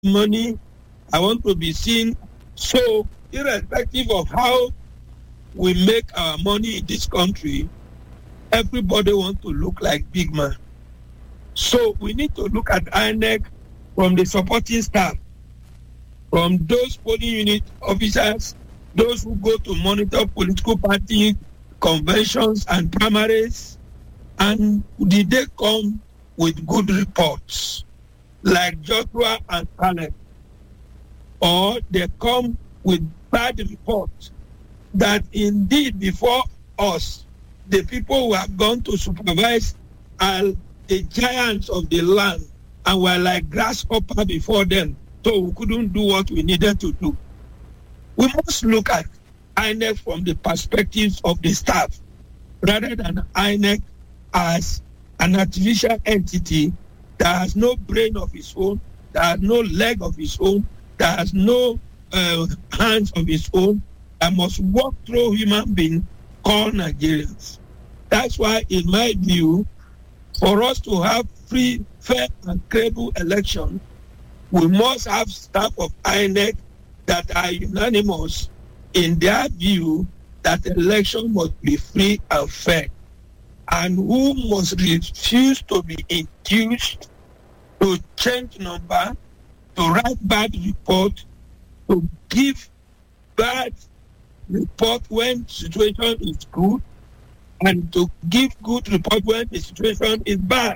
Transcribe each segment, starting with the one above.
money. I want to be seen. So, irrespective of how we make our money in this country, everybody wants to look like big man. So, we need to look at INEC from the supporting staff, from those polling unit officers, those who go to monitor political party conventions and primaries, and did they come with good reports like Joshua and Caleb, or they come with bad reports that indeed before us, the people who have gone to supervise are the giants of the land and were like grasshopper before them, so we couldn't do what we needed to do. We must look at INEC from the perspectives of the staff rather than INEC as an artificial entity that has no brain of its own, that has no leg of its own, that has no hands of its own, that must walk through human beings called Nigerians. That's why, in my view, for us to have free, fair, and credible election, we must have staff of INEC that are unanimous in their view that election must be free and fair, and who must refuse to be induced to change number, to write bad report, to give bad report when situation is good, and to give good report when the situation is bad.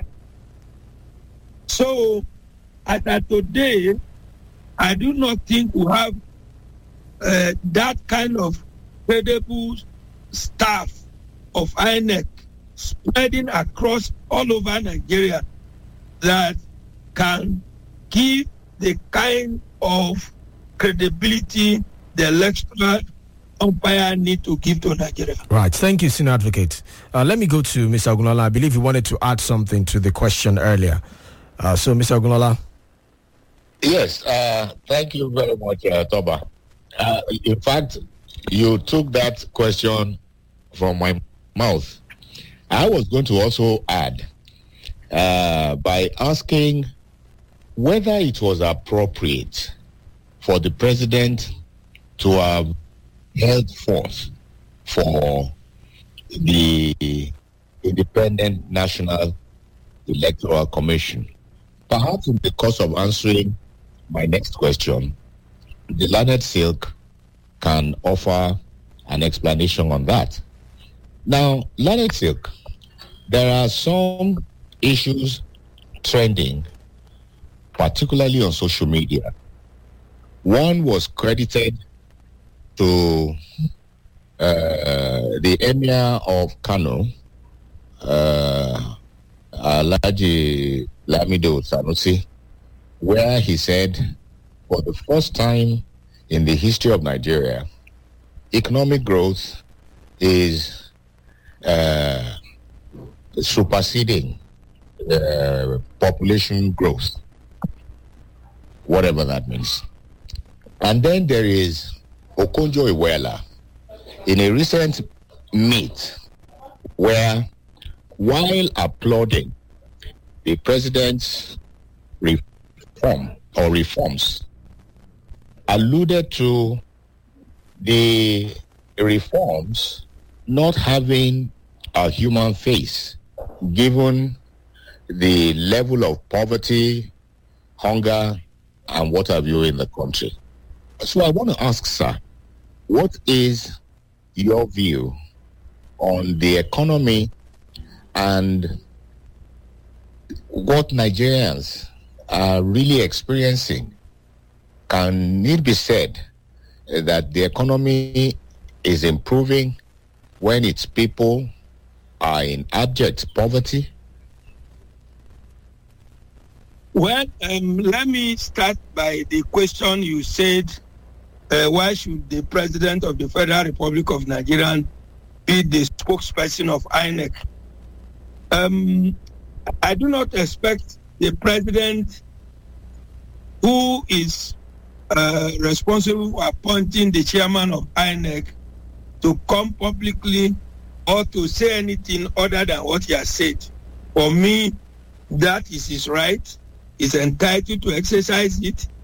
So, as of today, I do not think we have that kind of credible staff of INEC spreading across all over Nigeria that can give the kind of credibility the electoral umpire need to give to Nigeria. Right. Thank you, Senior Advocate. Let me go to Mr. Ogunlola. I believe you wanted to add something to the question earlier. So, Mr. Ogunlola. Yes. Thank you very much, Toba. In fact, you took that question from my mouth. I was going to also add by asking whether it was appropriate for the president to have held forth for the Independent National Electoral Commission. Perhaps in the course of answering my next question, the Learned Silk can offer an explanation on that. Now, Learned Silk, there are some issues trending, particularly on social media. One was credited to the Emir of Kano, Alhaji Lamido Sanusi, where he said, for the first time in the history of Nigeria, economic growth is superseding population growth, whatever that means. And then there is Okonjo-Iweala in a recent meet where, while applauding the president's reforms, alluded to the reforms not having a human face, given the level of poverty, hunger, and what have you in the country. So I want to ask, sir, what is your view on the economy and what Nigerians are really experiencing? Can it be said that the economy is improving when its people are in abject poverty? Well, let me start by the question you said, why should the President of the Federal Republic of Nigeria be the spokesperson of INEC? I do not expect the President, who is responsible for appointing the chairman of INEC, to come publicly or to say anything other than what he has said. For me, that is his right. He's entitled to exercise it.